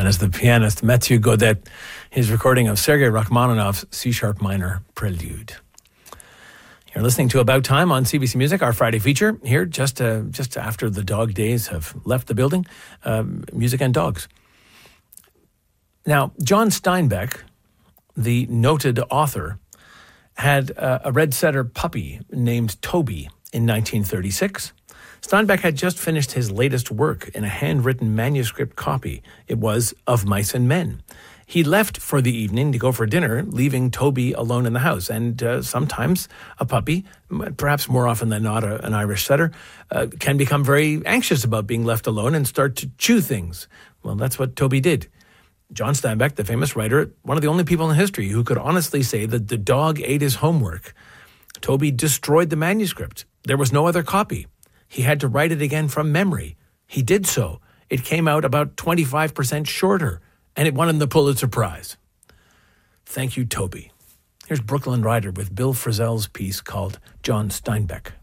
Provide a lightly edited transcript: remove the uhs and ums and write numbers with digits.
And as the pianist Mathieu Godet, his recording of Sergei Rachmaninoff's C-sharp minor prelude. You're listening to About Time on CBC Music, our Friday feature here just after the dog days have left the building, music and dogs. Now, John Steinbeck, the noted author, had a red setter puppy named Toby in 1936. Steinbeck had just finished his latest work in a handwritten manuscript copy. It was Of Mice and Men. He left for the evening to go for dinner, leaving Toby alone in the house. And sometimes a puppy, perhaps more often than not an Irish setter, can become very anxious about being left alone and start to chew things. Well, that's what Toby did. John Steinbeck, the famous writer, one of the only people in history who could honestly say that the dog ate his homework. Toby destroyed the manuscript. There was no other copy. He had to write it again from memory. He did so. It came out about 25% shorter, and it won him the Pulitzer Prize. Thank you, Toby. Here's Brooklyn Rider with Bill Frisell's piece called John Steinbeck.